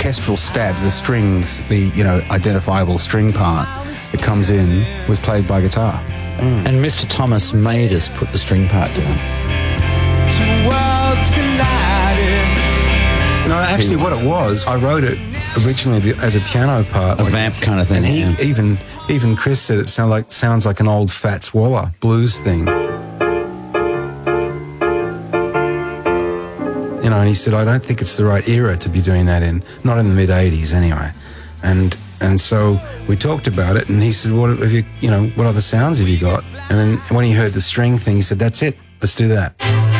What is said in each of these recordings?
orchestral stabs, the strings, the, identifiable string part that comes in was played by guitar. And Mr. Thomas made us put the string part down. Two worlds colliding. No, actually what it was, I wrote it originally as a piano part. A vamp kind of thing. And even Chris said it sounds like an old Fats Waller blues thing. And he said, I don't think it's the right era to be doing that in, not in the mid-'80s anyway. And so we talked about it, and he said, what have you, what other sounds have you got? And then when he heard the string thing, he said, that's it, let's do that.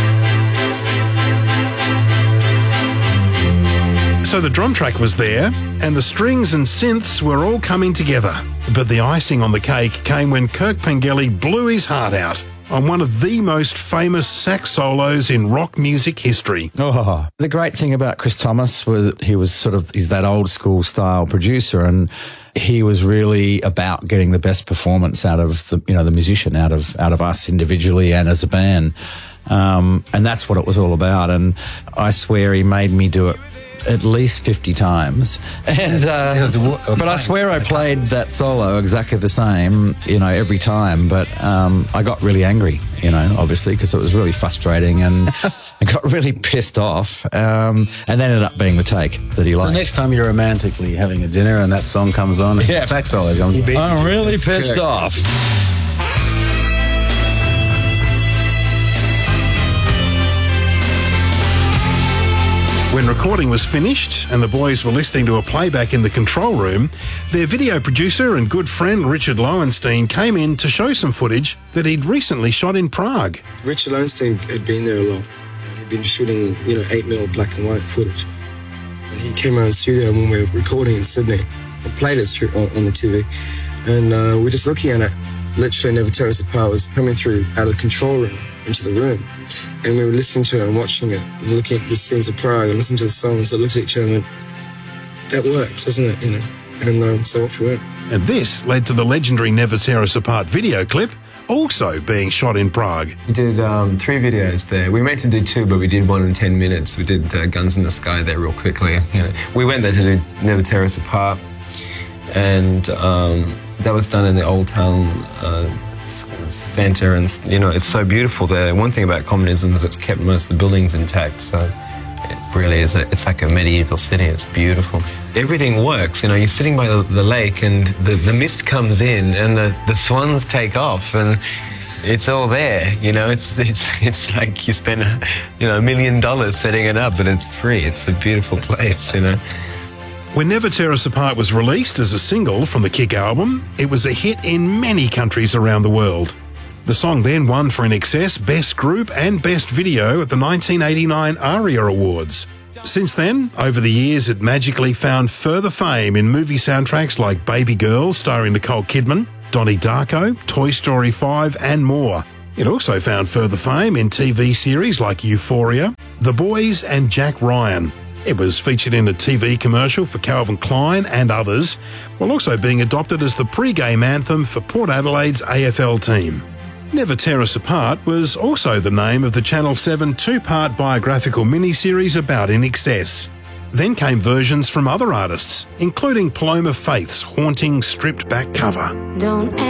So the drum track was there, and the strings and synths were all coming together. But the icing on the cake came when Kirk Pengelly blew his heart out on one of the most famous sax solos in rock music history. Oh, the great thing about Chris Thomas was he's that old school style producer, and he was really about getting the best performance out of the musician, out of us individually and as a band. And that's what it was all about. And I swear he made me do it at least 50 times. And but I swear I played that solo exactly the same, every time. But I got really angry, obviously, because it was really frustrating, and I got really pissed off. And that ended up being the take that he liked. So next time you're romantically having a dinner and that song comes on, and the sax solo comes on, I'm really pissed off. When recording was finished and the boys were listening to a playback in the control room, their video producer and good friend Richard Lowenstein came in to show some footage that he'd recently shot in Prague. Richard Lowenstein had been there a lot. He'd been shooting, 8mm black and white footage. And he came around the studio when we were recording in Sydney and played it on the TV. And we're just looking at it. Literally Never Tear Us Apart was coming through out of the control room into the room. And we were listening to it and watching it and looking at the scenes of Prague and listening to the songs. I looked at each other and went, that works, doesn't it? And so off we went. And this led to the legendary Never Tear Us Apart video clip, also being shot in Prague. We did 3 videos there. We meant to do 2, but we did 1 in 10 minutes. We did Guns in the Sky there real quickly. We went there to do Never Tear Us Apart, and that was done in the Old Town Centre, and it's so beautiful there. One thing about communism is it's kept most of the buildings intact, so it really is. It's like a medieval city. It's beautiful. Everything works. You're sitting by the lake, and the mist comes in, and the swans take off, and it's all there. It's like you spend $1 million setting it up, but it's free. It's a beautiful place. When Never Tear Us Apart was released as a single from the Kick album, it was a hit in many countries around the world. The song then won for INXS Best Group and Best Video at the 1989 ARIA Awards. Since then, over the years, it magically found further fame in movie soundtracks like Baby Girl, starring Nicole Kidman, Donnie Darko, Toy Story 5 and more. It also found further fame in TV series like Euphoria, The Boys and Jack Ryan. It was featured in a TV commercial for Calvin Klein and others, while also being adopted as the pre-game anthem for Port Adelaide's AFL team. Never Tear Us Apart was also the name of the Channel 7 2-part biographical miniseries about INXS. Then came versions from other artists, including Paloma Faith's haunting stripped-back cover. Don't